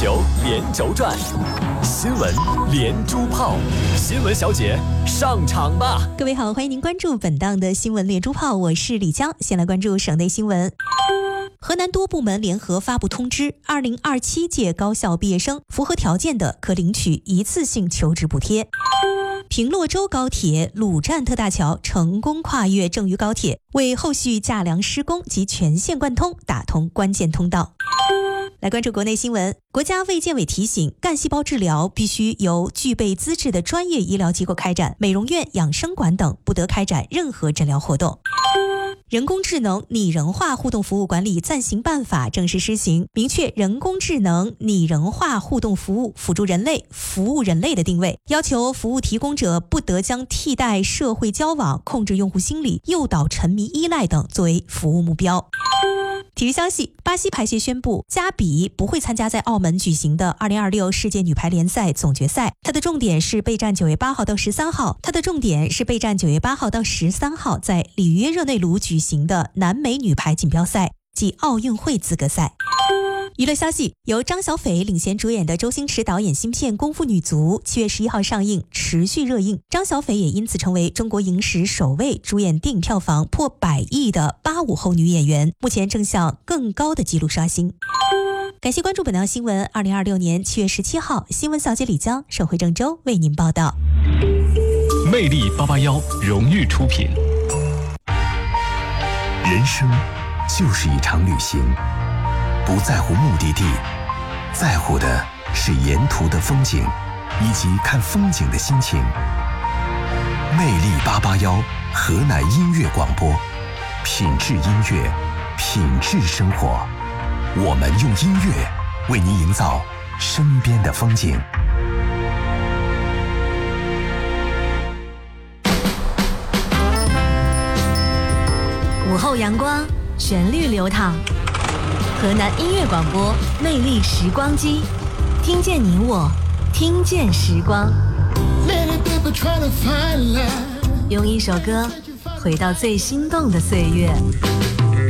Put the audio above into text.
9连轴转，新闻连珠炮，新闻小姐上场吧！ 各位好，欢迎您关注本档的新闻连珠炮，我是李江。先来关注省内新闻。河南多部门联合发布通知，2027届高校毕业生符合条件的可领取一次性求职补贴。平洛州高铁鲁站特大桥成功跨越郑渝高铁，为后续架梁施工及全线贯通打通关键通道。来关注国内新闻，国家卫健委提醒，干细胞治疗必须由具备资质的专业医疗机构开展，美容院、养生馆等不得开展任何诊疗活动。人工智能拟人化互动服务管理暂行办法正式施行，明确人工智能拟人化互动服务辅助人类、服务人类的定位，要求服务提供者不得将替代社会交往、控制用户心理、诱导沉迷依赖等作为服务目标。体育消息，巴西排协宣布，加比不会参加在澳门举行的2026世界女排联赛总决赛，它的重点是备战9月8号到13号在里约热内卢举行的南美女排锦标赛及奥运会资格赛。娱乐消息，由张小斐领衔主演的周星驰导演新片《功夫女足》7月11号上映，持续热映。张小斐也因此成为中国影史首位主演电影票房破100亿的85后女演员，目前正向更高的纪录刷新。感谢关注本条新闻。2026年7月17号，新闻小姐李江，省会郑州为您报道。 魅力881荣誉出品。 人生就是一场旅行，不在乎目的地，在乎的是沿途的风景以及看风景的心情。魅力881河南音乐广播，品质音乐，品质生活。我们用音乐为您营造身边的风景。 午后阳光，旋律流淌，河南音乐广播，魅力时光机，听见你我，听见时光。用一首歌回到最心动的岁月。